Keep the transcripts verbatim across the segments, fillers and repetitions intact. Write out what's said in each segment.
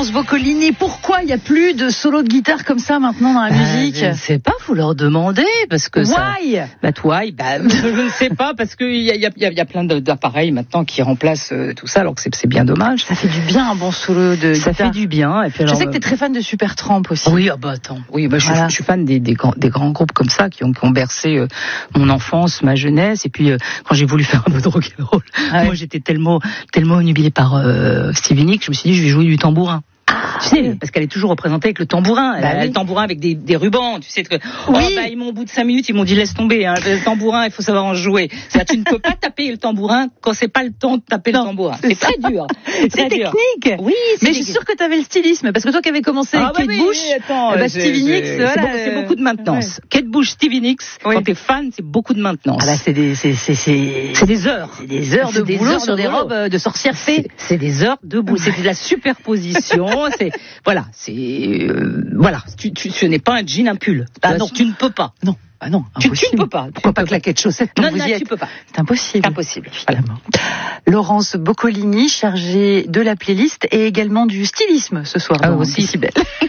Laurence Boccolini, pourquoi il n'y a plus de solo de guitare comme ça maintenant dans la bah, musique? Je ne sais pas, vous leur demandez parce que Why ça... Bah why bah, je ne sais pas parce qu'il y a, y, a, y a plein d'appareils maintenant qui remplacent euh, tout ça, alors que c'est bien dommage. Ça fait du bien un bon solo de ça guitare. Ça fait du bien. Et puis alors, je sais que tu es très fan de Supertramp aussi. Oui, ah bah attends. Oui, bah, je, voilà. je, je suis fan des, des, grands, des grands groupes comme ça qui ont, qui ont bercé euh, mon enfance, ma jeunesse. Et puis euh, quand j'ai voulu faire un peu de rock'n'roll, ah ouais. moi j'étais tellement, tellement obnubilé par euh, Stevie Nicks, je me suis dit je vais jouer du tambourin. Ah, tu sais, oui. Parce qu'elle est toujours représentée avec le tambourin. Bah, elle a oui. le tambourin avec des, des rubans. Tu sais que, oh, oui. bah, ils m'ont, au bout de cinq minutes, ils m'ont dit laisse tomber. Hein, le tambourin, il faut savoir en jouer. C'est-à-dire, tu ne peux pas taper le tambourin quand c'est pas le temps de taper non, le tambourin. C'est très dur. C'est technique. Oui. Mais je suis sûre que tu avais le stylisme, parce que toi qui avais commencé avec ah, Kate oui, Bush, oui, attends, bah, Stevie Nicks, voilà, c'est beaucoup, beaucoup de maintenance. Ouais. Kate Bush, Stevie Nicks, oui. quand t'es fan, c'est beaucoup de maintenance. Ah bah c'est des, c'est, c'est, c'est, c'est des heures. C'est des heures de des boulot heures sur de des robes de sorcières fées. C'est des heures de boulot. C'est de la superposition. C'est voilà, c'est euh, voilà. Tu, tu, ce n'est pas un jean, un pull. Ah non, tu ne peux pas. Non. Ah non, tu, tu ne peux pas. Pourquoi pas claquer de chaussettes? Non, non, tu peux pas. C'est impossible. C'est impossible. Évidemment. Laurence Boccolini, chargée de la playlist et également du stylisme ce soir. Ah dans aussi, si belle.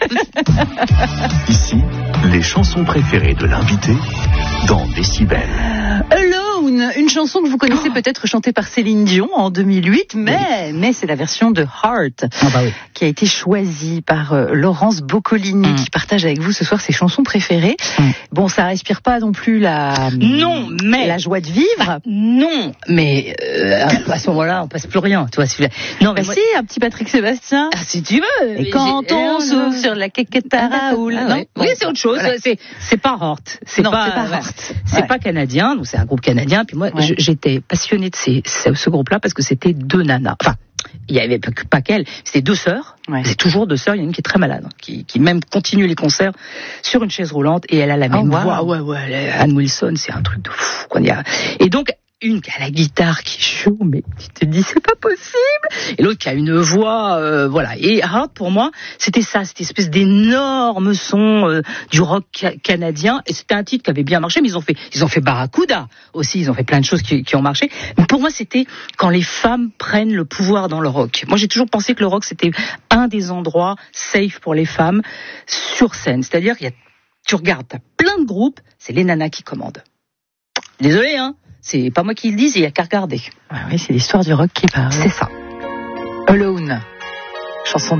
Ici, les chansons préférées de l'invité dans Décibel. Alone, une chanson que vous connaissez oh. peut-être chantée par Céline Dion en deux mille huit, mais, oui. mais c'est la version de Heart ah bah oui. qui a été choisie par euh, Laurence Boccolini, mm. qui partage avec vous ce soir ses chansons préférées. Mm. Bon, ça respire pas non plus la, non, mais la joie de vivre. Bah, non, mais euh, à ce moment-là, on passe plus rien. Tu vois, si... Non, mais bah moi... si, un petit Patrick Sébastien. Ah, si tu veux. Et quand on souffle sur la quequeta Raoul. Ah, ouais. Oui, c'est autre chose. Voilà. C'est, c'est pas Heart. C'est non, pas, c'est pas ouais. Heart. C'est ouais. pas canadien. Donc c'est un groupe canadien. Puis moi, ouais. j'étais passionnée de ces, ce, ce groupe-là parce que c'était deux nanas. Enfin, il y avait pas qu'elle. C'était deux sœurs. Ouais. C'est toujours deux sœurs. Il y en a une qui est très malade, qui, qui même continue les concerts sur une chaise roulante et elle a la même oh, voix. Wow. Ouais, ouais, ouais. Anne Wilson, c'est un truc de fou. Quoi. Et donc, une qui a la guitare qui joue, mais tu te dis c'est pas possible. Et l'autre qui a une voix, euh, voilà. Et Heart pour moi, c'était ça, cette espèce d'énorme son euh, du rock ca- canadien. Et c'était un titre qui avait bien marché, mais ils ont fait, ils ont fait Barracuda aussi. Ils ont fait plein de choses qui, qui ont marché. Mais pour moi, c'était quand les femmes prennent le pouvoir dans le rock. Moi, j'ai toujours pensé que le rock c'était un des endroits safe pour les femmes sur scène. C'est-à-dire qu'il y a, tu regardes, t'as plein de groupes, c'est les nanas qui commandent. Désolé, hein. C'est pas moi qui le dis, il y a qu'à regarder. Ah oui, c'est l'histoire du rock qui parle. C'est ça. Alone, chanson